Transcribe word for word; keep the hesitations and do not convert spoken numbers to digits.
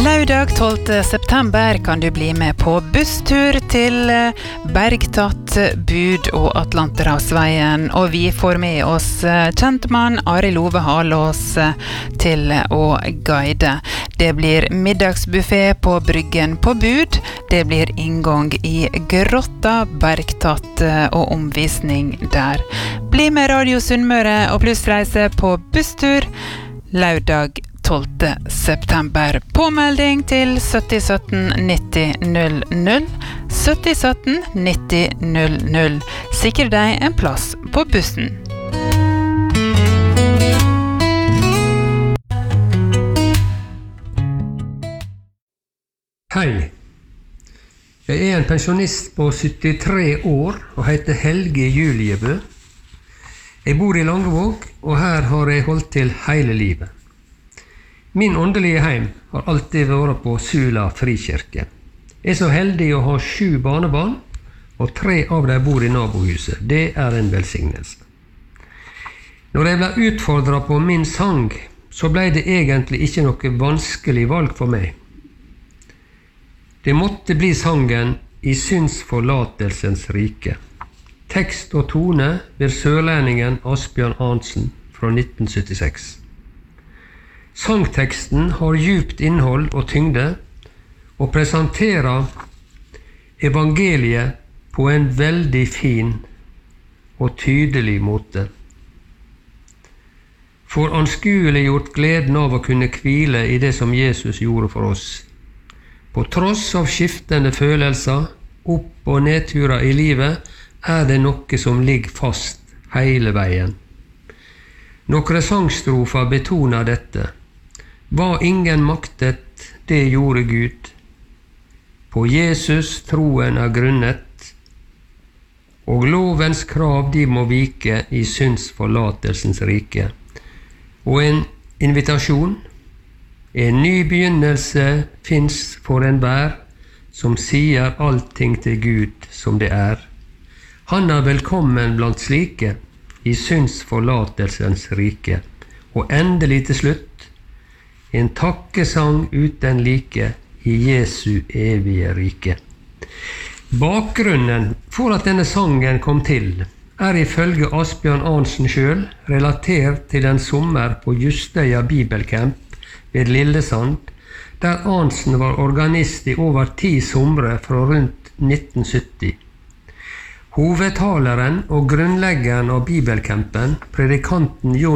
Lørdag tolvte september kan du bli med på busstur til Bergtatt, Bud og Atlanterhavsveien, og vi får med oss kjentmann Arild Ove Halås til å guide. Det blir middagsbuffet på Bryggen på Bud, det blir inngang i Grotta, Bergtatt og omvisning der. Bli med Radio Sunnmøre og plussreise på busstur lørdag tolvte september. Påmelding til sytti sytten nitti null null. sytti sytten nitti null null. Sikre deg en plass på bussen. Hei. Jeg er en pensjonist på syttitre år og heter Helge Juliebø. Jeg bor i Langevåg, og her har jeg holdt til hele livet. Min åndelige heim har alltid vært på Sula frikirke. Jeg er så heldig å ha sju barnebarn, og tre av dem bor i nabohuset. Det er en velsignelse. Når jeg ble utfordret på min sang, så ble det egentlig ikke noe vanskelig valg for meg. Det måtte bli sangen I syndsforlatelsens rike. Tekst og tone ved sørlendingen Asbjørn Arntzen fra nitten syttiseks. Sangteksten har djupt innhold og tyngde, og presenterer evangeliet på en veldig fin og tydelig måte. For anskueliggjort gleden av å kunne hvile i det som Jesus gjorde for oss. På tross av skiftende følelser, opp- og nedturer i livet, er det noe som ligger fast hele veien. Noen sangstrofer betoner dette. Hva ingen maktet, det gjorde Gud. På Jesus troen er grunnet, og lovens krav de må vike I syndsforlatelsens rike. Og en invitasjon, en ny begynnelse finnes for enhver, som sier allting til Gud som det er. Han er velkommen blant slike I syndsforlatelsens rike. Og endelig til slutt, en takkesang uten like I Jesu evige rike. Bakgrunnen for at denne sangen kom til, er ifølge Asbjørn Arntzen selv relatert til en sommer på Justøya Bibelcamp ved Lillesand, der Arntzen var organist I over ti somre fra rundt nitten sytti. Hovedtaleren og grunnleggeren av Bibelcampen, predikanten Jon